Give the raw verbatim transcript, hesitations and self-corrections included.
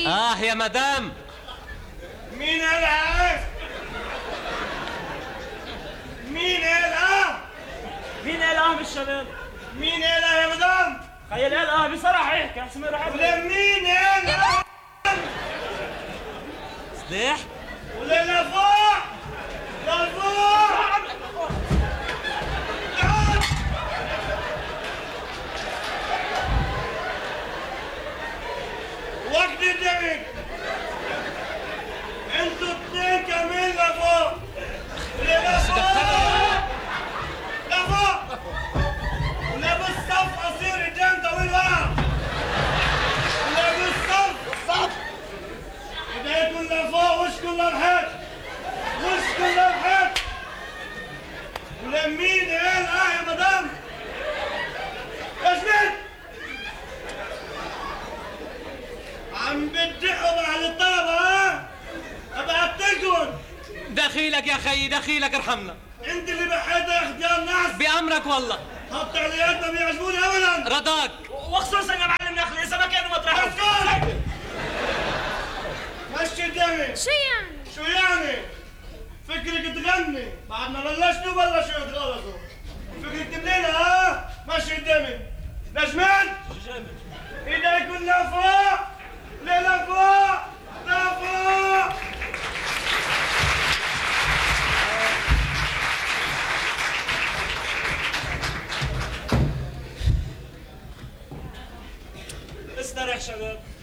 اه يا مدام. مين قالها؟ مين قالها؟ مين قالها بالشباب؟ مين قالها يا مدام؟ خيال قالها بصراحة احكي احسن ما يروح ولا مين قالها؟ صديح ولا لفوق؟ لفوق؟ وقت الدمج انتوا اتنين كمان لفوق. ولا لفوق؟ لفوق؟ ولا بالصف قصير قدام طويل ورا؟ ولا بالصف؟ بالصف ايديكم لفوق وشكم للحيط. وشكم للحيط. ولا مين قال اه يا مدام؟ ايش مين؟ عم بتدقوا على الطلبة ها؟ ابعتلكم. دخيلك يا خيي دخيلك ارحمنا. انت اللي بحيت يا اختيار ناس. بأمرك والله. هالتعليقات ما بيعجبوني ابدا. رضاك. وخصوصا يا معلم نخلي اذا ما كانوا مطرحهم. اسكت. مشي الدمي. شو يعني؟ شو يعني؟ فكرك تغني بعد ما بلشتوا بلشوا يتغلطوا. فكرك تبلينا ها؟ مشي الدمي. نجمان؟ ايديكم لفوق. لفوق. لفوق. استريح شباب.